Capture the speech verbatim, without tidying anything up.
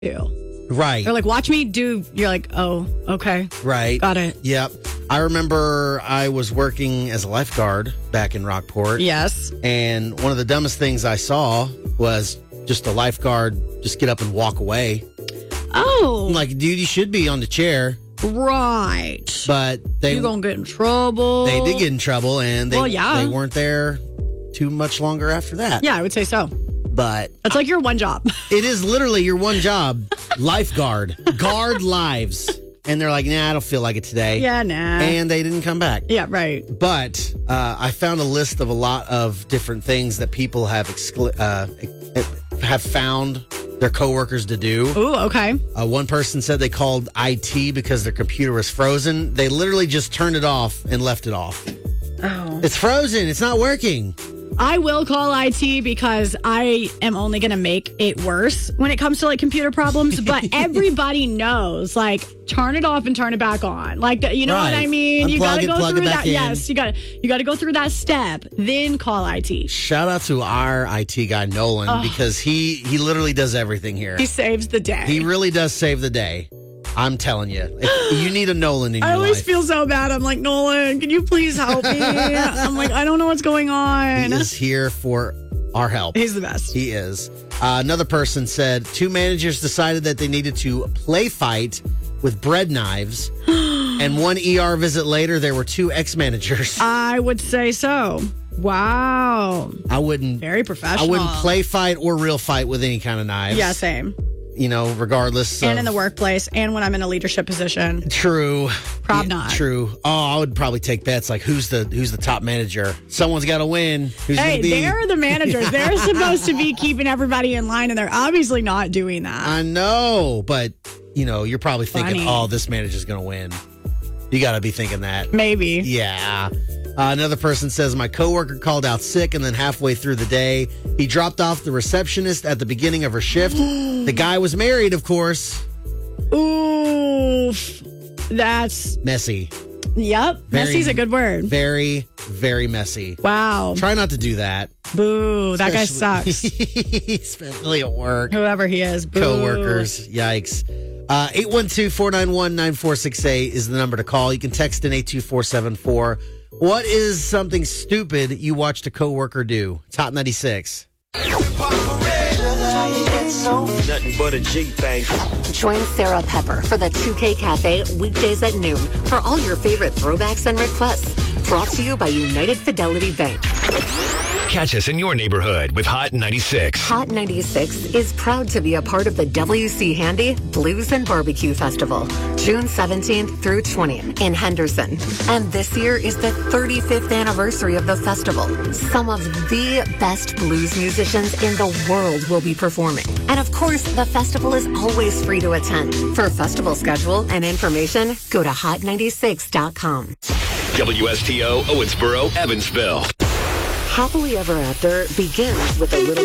do. Right. They're like, watch me do. You're like, oh, okay. Right. Got it. Yep. I remember I was working as a lifeguard back in Rockport. Yes. And one of the dumbest things I saw was just a lifeguard just get up and walk away. Oh. I'm like, dude, you should be on the chair. Right. But they You're going to get in trouble. They did get in trouble, and they, Well, yeah. they weren't there too much longer after that. Yeah, I would say so. But It's like your one job. it is literally your one job, lifeguard, guard lives. And they're like, nah, I don't feel like it today. Yeah, nah. And they didn't come back. Yeah, right. But uh, I found a list of a lot of different things that people have exclu- uh, have found their coworkers to do. Ooh, okay. Uh, one person said they called I T because their computer was frozen. They literally just turned it off and left it off. Oh. It's frozen. It's not working. I will call I T because I am only going to make it worse when it comes to like computer problems. But everybody knows, like, turn it off and turn it back on. Like, you know Right. what I mean? you Unplug got to it, go plug it through back that. in. Yes, you got to you got to go through that step, then call I T. Shout out to our I T guy, Nolan, Oh. because he, he literally does everything here. He saves the day. He really does save the day. I'm telling you. If you need a Nolan in your I always life. feel so bad. I'm like, Nolan, can you please help me? I'm like, I don't know what's going on. He is here for our help. He's the best. He is. Uh, another person said two managers decided that they needed to play fight with bread knives. And one E R visit later, there were two ex-managers. I would say so. Wow. I wouldn't. Very professional. I wouldn't play fight or real fight with any kind of knives. Yeah, same. You know, regardless. And of, in the workplace, and when I'm in a leadership position. True. Prob Yeah, not. True. Oh, I would probably take bets like who's the who's the top manager. Someone's got to win. Who's Hey, gonna be? they're the managers. They're supposed to be keeping everybody in line, and they're obviously not doing that. I know, but you know, you're probably thinking, Funny. oh, this manager's going to win. You got to be thinking that. Maybe. Yeah. Uh, another person says, my coworker called out sick, and then halfway through the day, he dropped off the receptionist at the beginning of her shift. The guy was married, of course. Oof. That's, Messy. yep. Very- Messy's a good word. Very, very messy. Wow. Try not to do that. Boo. That guy Especially- sucks. Especially at work. Whoever he is. Boo. Coworkers. Yikes. Uh, eight one two, four nine one, nine four six eight is the number to call. You can text in eight two four seven four. What is something stupid you watched a coworker do? It's Hot ninety-six. Nothing but a G thing. Join Sarah Pepper for the two K Cafe weekdays at noon for all your favorite throwbacks and requests. Brought to you by United Fidelity Bank. Catch us in your neighborhood with Hot ninety-six. Hot ninety-six is proud to be a part of the W C Handy Blues and Barbecue Festival, June seventeenth through twentieth in Henderson. And this year is the thirty-fifth anniversary of the festival. Some of the best blues musicians in the world will be performing. And of course, the festival is always free to attend. For festival schedule and information, go to hot ninety-six dot com. W S T O Owensboro, Evansville. Happily Ever After begins with a little